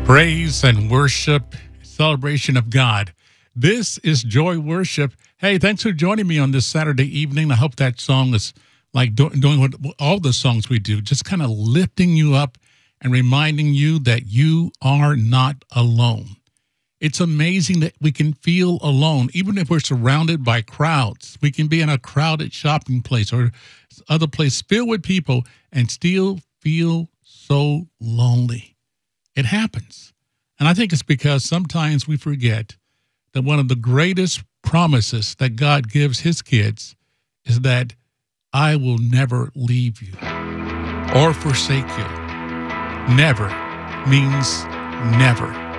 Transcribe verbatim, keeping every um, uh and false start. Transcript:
Praise and worship, celebration of God. This is Joy Worship. Hey, thanks for joining me on this Saturday evening. I hope that song is like do- doing what all the songs we do, just kind of lifting you up and reminding you that you are not alone. It's amazing that we can feel alone, even if we're surrounded by crowds. We can be in a crowded shopping place or other place filled with people and still feel so lonely. It happens. And I think it's because sometimes we forget that one of the greatest promises that God gives his kids is that I will never leave you or forsake you. Never means never.